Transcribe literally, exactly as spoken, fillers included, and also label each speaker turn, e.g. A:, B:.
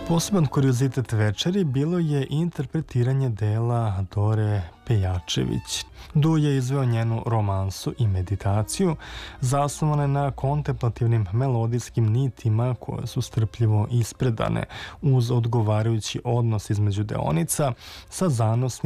A: Poseban kuriozitet večeri bilo je interpretiranje dela Dore Pejačević. Du je izveo njenu romansu i meditaciju, zasnovane na kontemplativnim melodijskim nitima koje su strpljivo ispredane uz odgovarajući odnos između deonica sa zanosnim